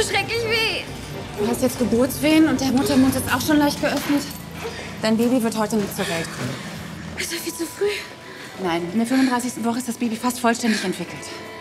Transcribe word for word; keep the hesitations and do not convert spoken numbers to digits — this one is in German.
schrecklich weh. Du hast jetzt Geburtswehen und der Muttermund ist auch schon leicht geöffnet. Dein Baby wird heute nicht zur Welt kommen. Ist das viel zu früh? Nein, in der fünfunddreißigsten Woche ist das Baby fast vollständig entwickelt.